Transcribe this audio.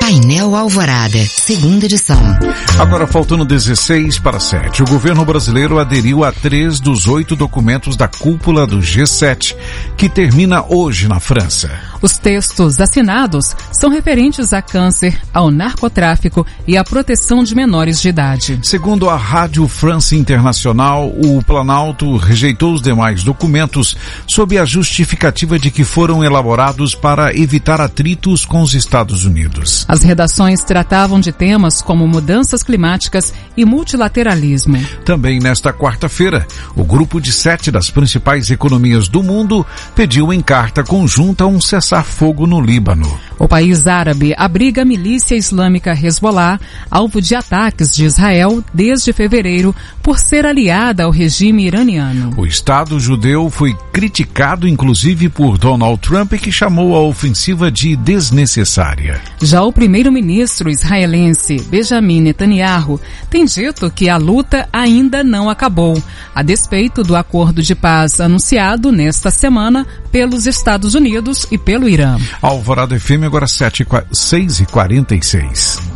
Painel Alvorada, segunda edição. Agora faltando 16 para 7. O governo brasileiro aderiu a 3 dos 8 documentos da cúpula do G7, que termina hoje na França. Os textos assinados são referentes a câncer, ao narcotráfico e à proteção de menores de idade. Segundo a Rádio France Internacional, o Planalto rejeitou os demais documentos sob a justificativa de que foram elaborados para evitar atritos com os Estados Unidos. As redações tratavam de temas como mudanças climáticas e multilateralismo. Também nesta quarta-feira, o grupo de 7 das principais economias do mundo pediu em carta conjunta um cessar-fogo no Líbano. O país árabe abriga a milícia islâmica Hezbollah, alvo de ataques de Israel desde fevereiro, por ser aliada ao regime iraniano. O Estado judeu foi criticado inclusive por Donald Trump, que chamou a ofensiva de desnecessária. Já o primeiro-ministro israelense Benjamin Netanyahu tem dito que a luta ainda não acabou, a despeito do acordo de paz anunciado nesta semana pelos Estados Unidos e pelo Irã. Alvorada FM agora 6h46.